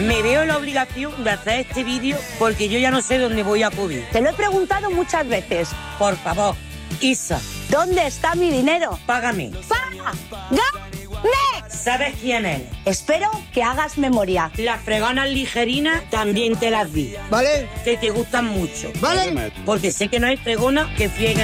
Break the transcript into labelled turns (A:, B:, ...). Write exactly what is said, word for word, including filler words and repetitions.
A: Me veo la obligación de hacer este vídeo porque yo ya no sé dónde voy a acudir.
B: Te lo he preguntado muchas veces.
A: Por favor, Isa,
B: ¿Dónde está mi dinero?
A: págame.
B: ¡Págame!
A: ¿Sabes quién eres?
B: Espero que hagas memoria.
A: Las freganas ligerinas también te las di.
C: ¿Vale?
A: Que te gustan mucho.
C: ¿Vale?
A: Porque sé que no hay fregona que friegue